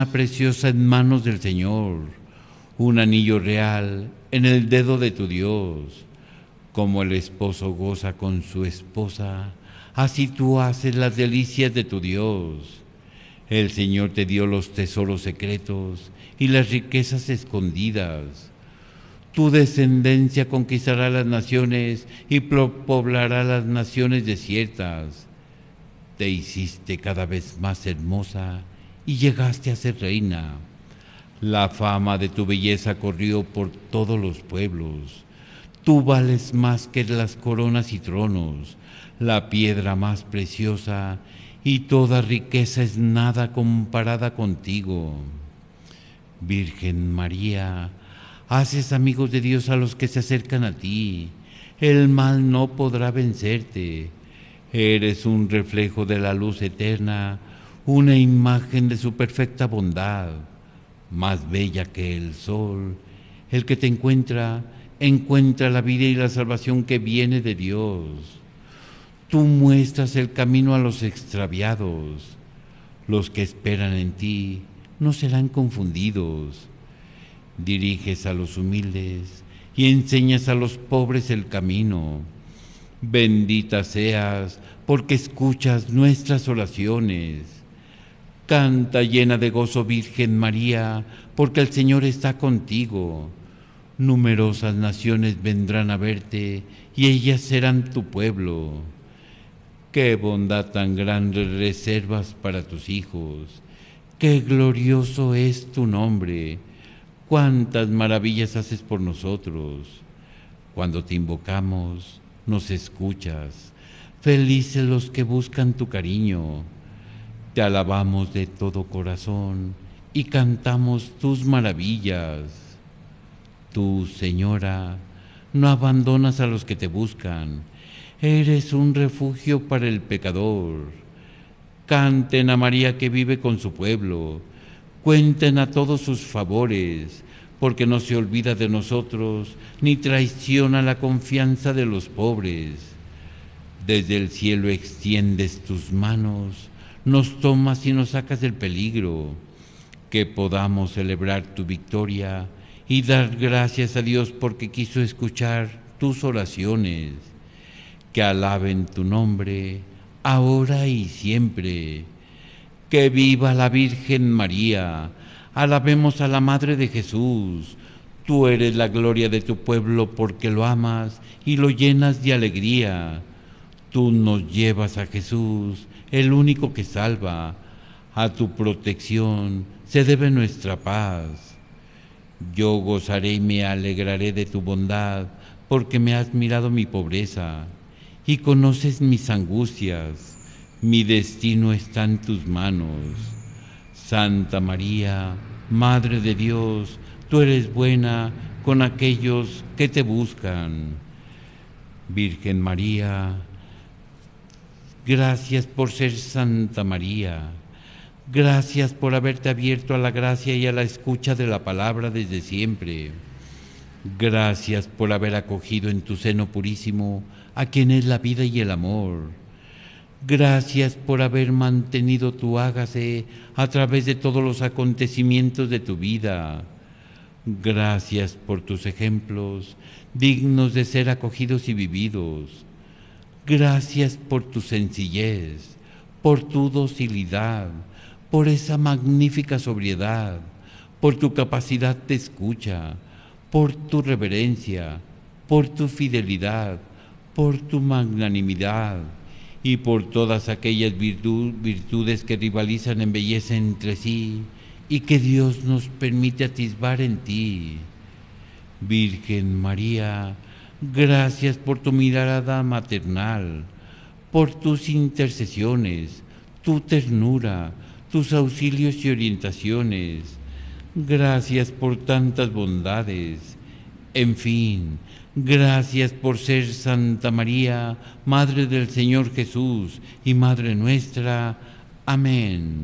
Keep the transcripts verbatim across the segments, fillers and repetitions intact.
preciosa en manos del Señor, un anillo real en el dedo de tu Dios. Como el esposo goza con su esposa, así tú haces las delicias de tu Dios. El Señor te dio los tesoros secretos y las riquezas escondidas. Tu descendencia conquistará las naciones y poblará las naciones desiertas. Te hiciste cada vez más hermosa y llegaste a ser reina. La fama de tu belleza corrió por todos los pueblos. Tú vales más que las coronas y tronos, la piedra más preciosa, y toda riqueza es nada comparada contigo. Virgen María, haces amigos de Dios a los que se acercan a ti. El mal no podrá vencerte. Eres un reflejo de la luz eterna, una imagen de su perfecta bondad, más bella que el sol. El que te encuentra, encuentra la vida y la salvación que viene de Dios. Tú muestras el camino a los extraviados. Los que esperan en ti no serán confundidos. Diriges a los humildes y enseñas a los pobres el camino. Bendita seas, porque escuchas nuestras oraciones. Canta llena de gozo, Virgen María, porque el Señor está contigo. Numerosas naciones vendrán a verte, y ellas serán tu pueblo. Qué bondad tan grande reservas para tus hijos. Qué glorioso es tu nombre. Cuántas maravillas haces por nosotros. Cuando te invocamos, nos escuchas. Felices los que buscan tu cariño. Te alabamos de todo corazón y cantamos tus maravillas. Tú, Señora, no abandonas a los que te buscan. Eres un refugio para el pecador. Canten a María que vive con su pueblo. Cuenten a todos sus favores, porque no se olvida de nosotros, ni traiciona la confianza de los pobres. Desde el cielo extiendes tus manos, nos tomas y nos sacas del peligro. Que podamos celebrar tu victoria y dar gracias a Dios porque quiso escuchar tus oraciones. Que alaben tu nombre, ahora y siempre. Que viva la Virgen María. Alabemos a la Madre de Jesús. Tú eres la gloria de tu pueblo porque lo amas y lo llenas de alegría. Tú nos llevas a Jesús, el único que salva. A tu protección se debe nuestra paz. Yo gozaré y me alegraré de tu bondad, porque me has mirado mi pobreza y conoces mis angustias. Mi destino está en tus manos. Santa María, Madre de Dios, tú eres buena con aquellos que te buscan. Virgen María, gracias por ser Santa María. Gracias por haberte abierto a la gracia y a la escucha de la palabra desde siempre. Gracias por haber acogido en tu seno purísimo a quien es la vida y el amor. Gracias por haber mantenido tu hágase a través de todos los acontecimientos de tu vida. Gracias por tus ejemplos, dignos de ser acogidos y vividos. Gracias por tu sencillez, por tu docilidad, por esa magnífica sobriedad, por tu capacidad de escucha, por tu reverencia, por tu fidelidad, por tu magnanimidad y por todas aquellas virtud, virtudes que rivalizan en belleza entre sí y que Dios nos permite atisbar en ti. Virgen María, gracias por tu mirada maternal, por tus intercesiones, tu ternura, tus auxilios y orientaciones. Gracias por tantas bondades. En fin, gracias por ser Santa María, Madre del Señor Jesús y Madre nuestra. Amén.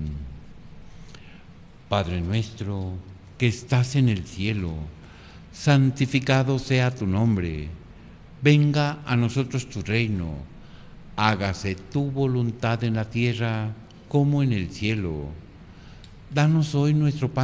Padre nuestro, que estás en el cielo, santificado sea tu nombre. Venga a nosotros tu reino. Hágase tu voluntad en la tierra como en el cielo. Danos hoy nuestro pan